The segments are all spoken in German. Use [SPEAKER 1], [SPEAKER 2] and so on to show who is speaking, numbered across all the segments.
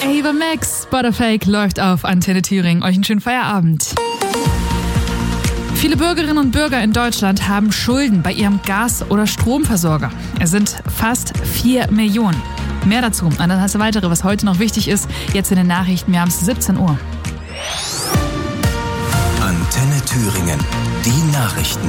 [SPEAKER 1] Ava Max, Butterfake läuft auf Antenne Thüringen. Euch einen schönen Feierabend. Viele Bürgerinnen und Bürger in Deutschland haben Schulden bei ihrem Gas- oder Stromversorger. Es sind fast 4 Millionen. Mehr dazu und dann das weitere, was heute noch wichtig ist, jetzt in den Nachrichten. Wir haben es 17 Uhr.
[SPEAKER 2] Antenne Thüringen, die Nachrichten.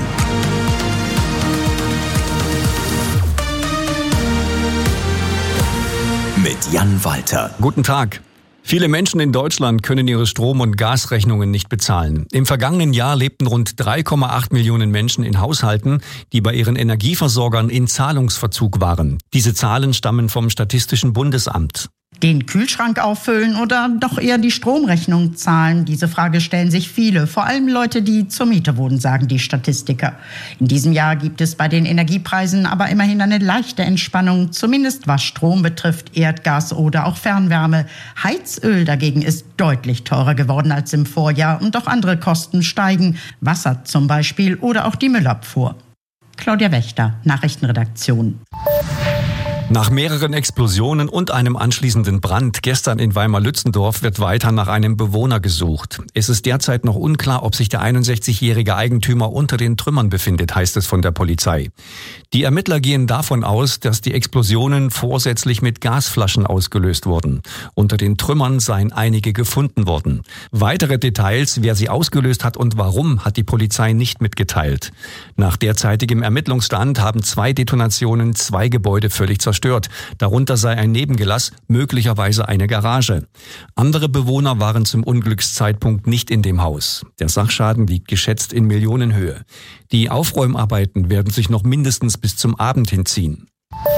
[SPEAKER 2] Mit Jan Walter.
[SPEAKER 3] Guten Tag. Viele Menschen in Deutschland können ihre Strom- und Gasrechnungen nicht bezahlen. Im vergangenen Jahr lebten rund 3,8 Millionen Menschen in Haushalten, die bei ihren Energieversorgern in Zahlungsverzug waren. Diese Zahlen stammen vom Statistischen Bundesamt.
[SPEAKER 4] Den Kühlschrank auffüllen oder doch eher die Stromrechnung zahlen? Diese Frage stellen sich viele, vor allem Leute, die zur Miete wohnen, sagen die Statistiker. In diesem Jahr gibt es bei den Energiepreisen aber immerhin eine leichte Entspannung, zumindest was Strom betrifft, Erdgas oder auch Fernwärme. Heizöl dagegen ist deutlich teurer geworden als im Vorjahr und auch andere Kosten steigen, Wasser zum Beispiel oder auch die Müllabfuhr. Claudia Wächter, Nachrichtenredaktion.
[SPEAKER 3] Nach mehreren Explosionen und einem anschließenden Brand gestern in Weimar-Lützendorf wird weiter nach einem Bewohner gesucht. Es ist derzeit noch unklar, ob sich der 61-jährige Eigentümer unter den Trümmern befindet, heißt es von der Polizei. Die Ermittler gehen davon aus, dass die Explosionen vorsätzlich mit Gasflaschen ausgelöst wurden. Unter den Trümmern seien einige gefunden worden. Weitere Details, wer sie ausgelöst hat und warum, hat die Polizei nicht mitgeteilt. Nach derzeitigem Ermittlungsstand haben 2 Detonationen 2 Gebäude völlig zerstört. Darunter sei ein Nebengelass, möglicherweise eine Garage. Andere Bewohner waren zum Unglückszeitpunkt nicht in dem Haus. Der Sachschaden liegt geschätzt in Millionenhöhe. Die Aufräumarbeiten werden sich noch mindestens bis zum Abend hinziehen.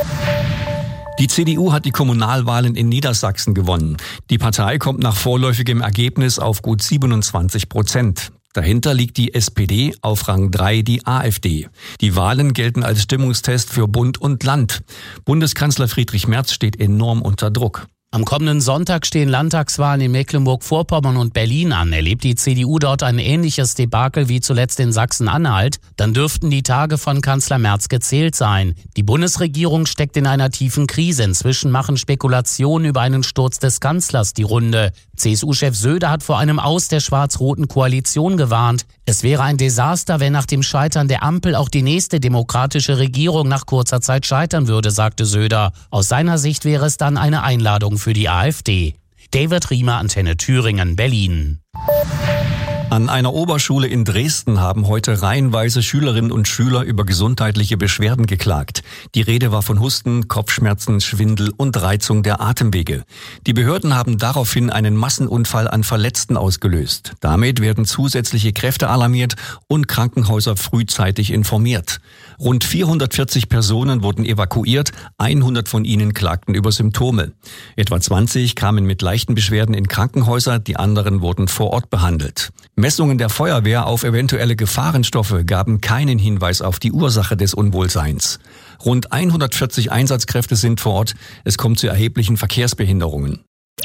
[SPEAKER 3] Die CDU hat die Kommunalwahlen in Niedersachsen gewonnen. Die Partei kommt nach vorläufigem Ergebnis auf gut 27%. Dahinter liegt die SPD, auf Rang 3 die AfD. Die Wahlen gelten als Stimmungstest für Bund und Land. Bundeskanzler Friedrich Merz steht enorm unter Druck.
[SPEAKER 5] Am kommenden Sonntag stehen Landtagswahlen in Mecklenburg-Vorpommern und Berlin an. Erlebt die CDU dort ein ähnliches Debakel wie zuletzt in Sachsen-Anhalt, dann dürften die Tage von Kanzler Merz gezählt sein. Die Bundesregierung steckt in einer tiefen Krise. Inzwischen machen Spekulationen über einen Sturz des Kanzlers die Runde. CSU-Chef Söder hat vor einem Aus der schwarz-roten Koalition gewarnt. Es wäre ein Desaster, wenn nach dem Scheitern der Ampel auch die nächste demokratische Regierung nach kurzer Zeit scheitern würde, sagte Söder. Aus seiner Sicht wäre es dann eine Einladung für die AfD. David Riemer, Antenne Thüringen, Berlin.
[SPEAKER 3] An einer Oberschule in Dresden haben heute reihenweise Schülerinnen und Schüler über gesundheitliche Beschwerden geklagt. Die Rede war von Husten, Kopfschmerzen, Schwindel und Reizung der Atemwege. Die Behörden haben daraufhin einen Massenunfall an Verletzten ausgelöst. Damit werden zusätzliche Kräfte alarmiert und Krankenhäuser frühzeitig informiert. Rund 440 Personen wurden evakuiert, 100 von ihnen klagten über Symptome. Etwa 20 kamen mit leichten Beschwerden in Krankenhäuser, die anderen wurden vor Ort behandelt. Messungen der Feuerwehr auf eventuelle Gefahrenstoffe gaben keinen Hinweis auf die Ursache des Unwohlseins. Rund 140 Einsatzkräfte sind vor Ort. Es kommt zu erheblichen Verkehrsbehinderungen.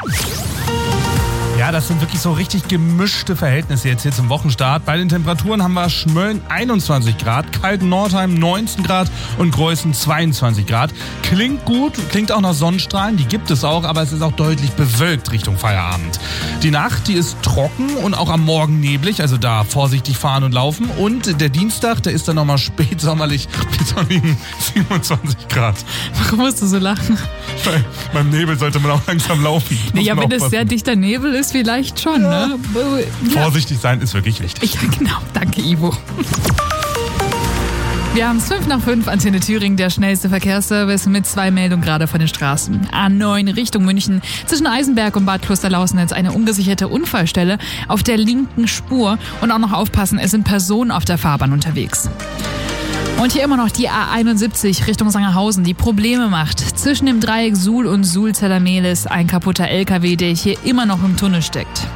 [SPEAKER 6] Ja, das sind wirklich so richtig gemischte Verhältnisse jetzt hier zum Wochenstart. Bei den Temperaturen haben wir Schmölln 21 Grad, Kalten-Nordheim 19 Grad und Greußen 22 Grad. Klingt gut, klingt auch nach Sonnenstrahlen, die gibt es auch, aber es ist auch deutlich bewölkt Richtung Feierabend. Die Nacht, die ist trocken und auch am Morgen neblig, also da vorsichtig fahren und laufen. Und der Dienstag, der ist dann nochmal spätsommerlich mit sonnigen 27 Grad.
[SPEAKER 1] Warum musst du so lachen?
[SPEAKER 6] Weil beim Nebel sollte man auch langsam laufen.
[SPEAKER 1] Ja, wenn es sehr dichter Nebel ist, vielleicht schon,
[SPEAKER 6] ja.
[SPEAKER 1] Ne?
[SPEAKER 6] Ja. Vorsichtig sein ist wirklich wichtig.
[SPEAKER 1] Ja, genau. Danke, Ivo. Wir haben es 5:05, Antenne Thüringen, der schnellste Verkehrsservice mit 2 Meldungen gerade von den Straßen. A9 Richtung München. Zwischen Eisenberg und Bad Klosterlausnitz eine ungesicherte Unfallstelle auf der linken Spur. Und auch noch aufpassen, es sind Personen auf der Fahrbahn unterwegs. Und hier immer noch die A71 Richtung Sangerhausen, die Probleme macht. Zwischen dem Dreieck Suhl und Sulzeller Mehlis ein kaputter LKW, der hier immer noch im Tunnel steckt.